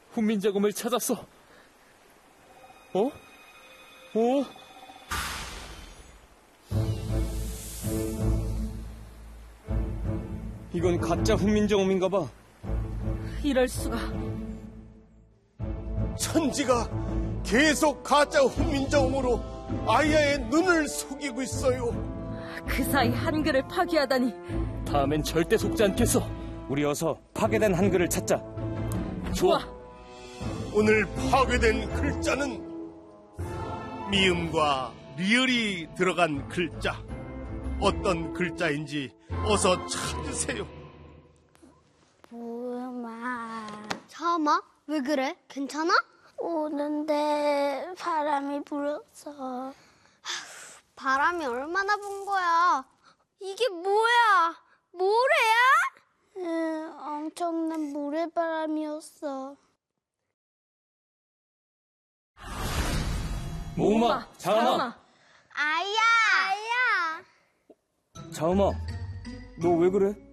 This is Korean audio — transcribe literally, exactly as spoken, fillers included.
훈민정음을 찾았어. 어? 어? 이건 가짜 훈민정음인가 봐. 이럴 수가. 천지가 계속 가짜 훈민정음으로 아이야의 눈을 속이고 있어요. 그 사이 한글을 파괴하다니. 다음엔 절대 속지 않겠어. 우리 어서 파괴된 한글을 찾자. 좋아. 오늘 파괴된 글자는 미음과 리을이 들어간 글자. 어떤 글자인지 어서 찾으세요. 부마. 자마? 왜 그래? 괜찮아? 오는데 바람이 불어서. 바람이 얼마나 분 거야? 이게 뭐야? 모래야? 응, 엄청난 모래바람이었어. 모음아, 자음아. 아야! 아야! 자음아, 너 왜 그래?